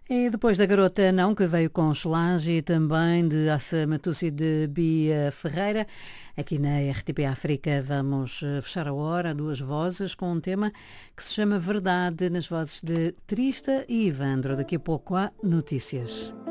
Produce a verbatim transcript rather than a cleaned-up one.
E depois da Garota Não, que veio com Solange e também de Assa Matusi de Bia Ferreira, aqui na R T P África vamos eh, fechar a hora a duas vozes com um tema que se chama Verdade, nas vozes de Trista e Ivandro. Daqui a pouco há notícias.